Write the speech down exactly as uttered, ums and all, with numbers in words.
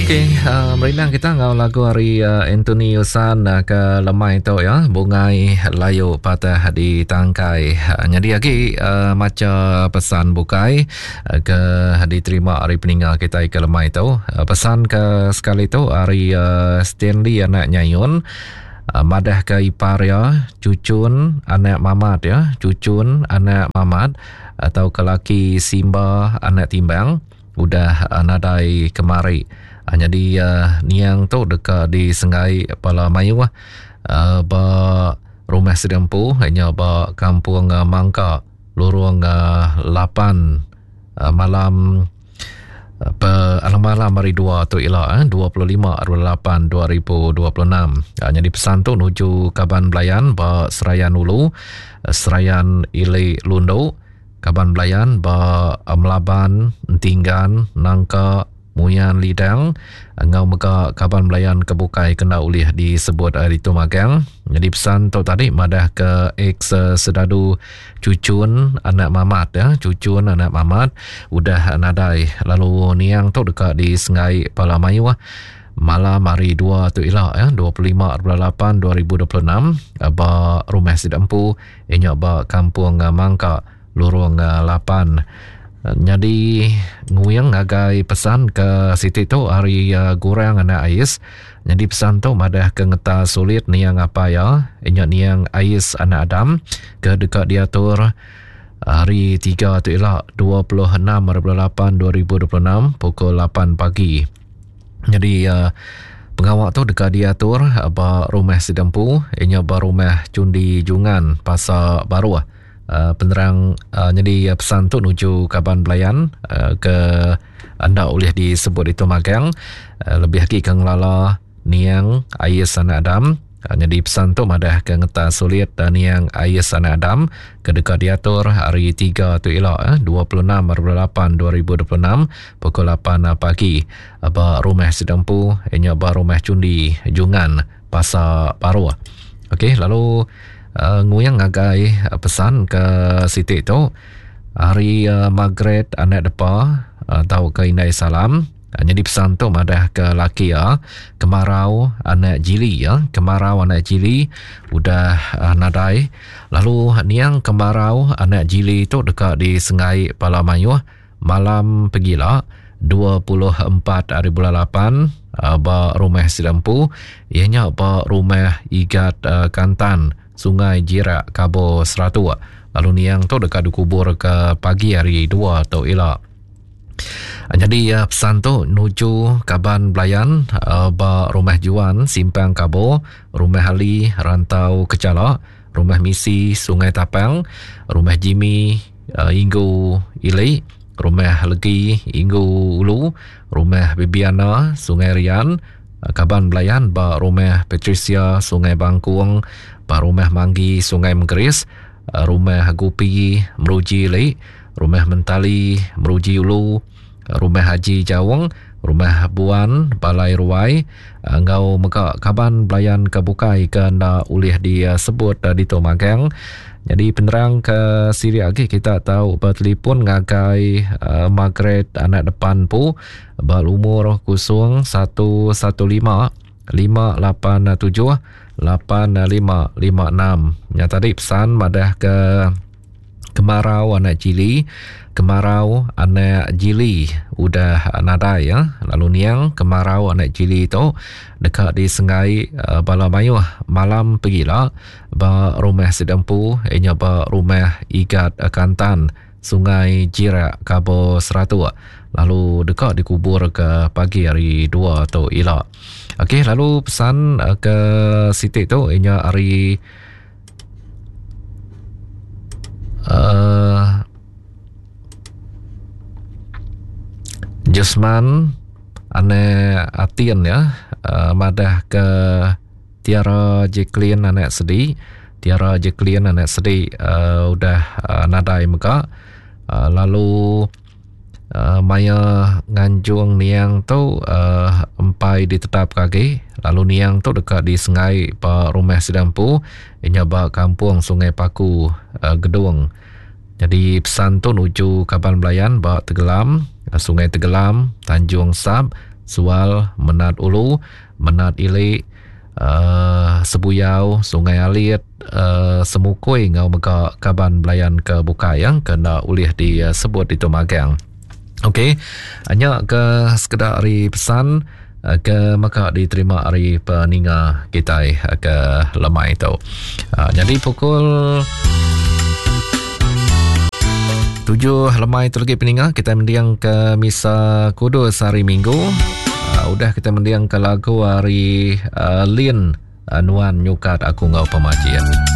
Okey, uh, merinang kita ngau lagu hari uh, Anthony Usan uh, ke lemai tu ya, bungai layu patah di tangkai. Uh, jadi lagi uh, macam pesan bukai uh, ke diterima hari peninggal kita ke lemai tu. Uh, pesan ke sekali tu hari uh, Stanley anak nyayun. Uh, madah ke ipar ya, cucun anak mamat ya, cucun anak mamat atau ke laki Simba anak timbang udah uh, nadai kemari. Uh, jadi uh, niang tu dekat di Sengai Pala Mayu uh, ba rumah sedempu hanya ba kampung uh, Mangka lorong uh, lapan uh, malam uh, pe alam malam hari dua tu ialah eh, dua puluh lima lapan dua ribu dua puluh enam. Uh, jadi pesan tu nuju Kaban Belayan ba Serayan Ulu, uh, Serayan Ile Lundo, Kaban Belayan ba Melaban, Tinggan, Nangka, Muyan Lidang, ngau mega Kaban Belayan kebukai kena ulih disebut uh, di Tumagang. Jadi pesan tu tadi madah ke ex uh, sedadu cucun anak mamat ya, cucun anak mamat udah nadai. Lalu niang tu dekat di Sengai Pala Mayu uh, malam hari dua tu ialah ya, dua puluh lima lapan dua ribu dua puluh enam uh, ba rumah sedempu inya ba kampung uh, Mangka lorong uh, lapan. Jadi nguyang ngagai pesan ke Siti tu hari uh, kurang anak ais. Jadi pesan tu madah ke ngeta sulit niang apa ya, inya niang ais anak Adam ke dekat diatur hari tiga tu ialah dua puluh enam lapan dua ribu dua puluh enam pukul lapan pagi. Jadi uh, pengawak tu dekat diatur ba rumah sedempu inya ba rumah cundi jungan pasar baru. Uh, penerang uh, jadi uh, pesan tu nuju Kaban Belayan uh, ke anda boleh disebut itu magang uh, lebih lagi ke ngelala niang ayas anak Adam. Uh, jadi pesan tu madah ke ngeta sulit dan niang ayas anak Adam ke dekat diatur hari tiga tu ialah uh, dua puluh enam lapan dua ribu dua puluh enam pukul lapan uh, pagi uh, ba rumah sedempu inya ba rumah cundi jungan pasar baru. Okey, lalu Uh, nguyang ngagai uh, pesan ke Siti tu hari uh, Margaret anak depa uh, tahu ke Inai Salam. Uh, jadi pesan tu madah ke laki ya, kemarau anak jili ya, kemarau anak jili udah uh, nadai. Lalu niang kemarau anak jili tu dekat di Sengai Pala Mayu malam pegilah dua puluh empat hari bulan lapan uh, ba rumah sedempu ianya ba rumah Igat uh, Kantan Sungai Jirak Kabo Seratu. Lalu niang tu dekat dikubur ke pagi hari dua tu ialah. Jadi uh, pesan tu nuju Kaban Belayan uh, ba rumah Juan Simpang Kabo, rumah Ali Rantau Kecala, rumah Misi Sungai Tapang, rumah Jimmy uh, Inggu Ilai, rumah Legi Inggu Ulu, rumah Bibiana Sungai Rian, Kaban Belayan ba rumah Patricia Sungai Bangkuang, ba rumah Manggi Sungai Mengkeris, rumah Gupi Meruji Lei, rumah Mentali Meruji Ulu, rumah Haji Jawang, rumah Buan Balai Ruai. Ngau mega Kaban Belayan kebukai ke anda ulih dia sebut di Tomagang. Jadi penerang ke Siri lagi kita tahu bertelefon ngagai uh, Margaret anak depan pu berumur kusung satu satu lima lima lapan tujuh lapan lima lima enam. Yang tadi pesan madah ke kemarau anak jili, kemarau anak jili udah nadai ya. Lalu niang kemarau anak jili tu dekat di Sengai uh, Bala Mayu malam pegilah ba rumah sedempu ianya ba rumah Igat Kantan Sungai Jirak Kabo Seratu. Lalu dekat dikubur ke pagi hari dua tu ialah. Okey, lalu pesan uh, ke Siti tu ianya hari Uh, Jusman ane Atian ya, uh, madah ke Tiara Jacqueline anak sedih, Tiara Jacqueline anak sedih uh, udah uh, nadai muka. Uh, lalu uh, Maya Nganjung niang tu uh, empai ditetap kaki. Lalu niang tu dekat di Sengai pa rumah sedempu inya ba kampung Sungai Paku uh, Gedung. Jadi pesan tu nuju Kaban Belayan ba Tegelam, Sungai Tegelam, Tanjung Sab, Sual, Menat Ulu, Menat Ilik, uh, Sebuyau, Sungai Alit, uh, Semukui ngau meka kaban belayan ke Bukai yang kena ulih disebut itu magang. Okey, hanya ke sekedar hari pesan ke maka diterima hari peninga kita ke lemai itu. Uh, jadi pukul tujuh lemai itu lagi peninga kita mendiang ke Misa Kudus hari Minggu. Uh, udah kita mendiang ke lagu hari uh, Lin uh, Nuan Nyukat Aku Ngau Pemajian.